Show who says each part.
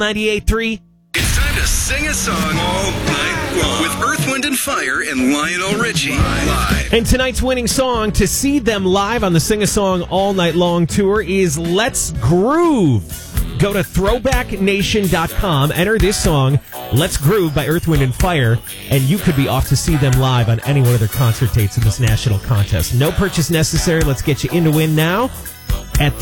Speaker 1: 98.3.
Speaker 2: It's time to sing a song all night long with Earth, Wind, and Fire and Lionel Richie live.
Speaker 1: And tonight's winning song to see them live on the Sing a Song All Night Long tour is Let's Groove. Go to throwbacknation.com, enter this song, Let's Groove by Earth, Wind, and Fire, and you could be off to see them live on any one of their concert dates in this national contest. No purchase necessary. Let's get you in to win now at